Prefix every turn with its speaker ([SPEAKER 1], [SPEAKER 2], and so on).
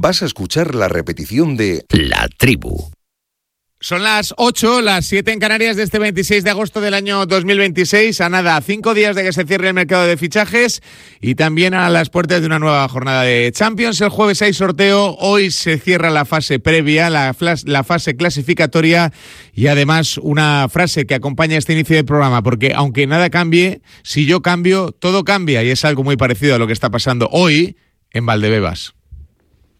[SPEAKER 1] vas a escuchar la repetición de La Tribu.
[SPEAKER 2] Son las 8, las 7 en Canarias de este 26 de agosto del año 2026. A nada, 5 días de que se cierre el mercado de fichajes y también a las puertas de una nueva jornada de Champions. El jueves hay sorteo, hoy se cierra la fase previa, la fase clasificatoria y además una frase que acompaña este inicio del programa, porque aunque nada cambie, si yo cambio, todo cambia y es algo muy parecido a lo que está pasando hoy en Valdebebas.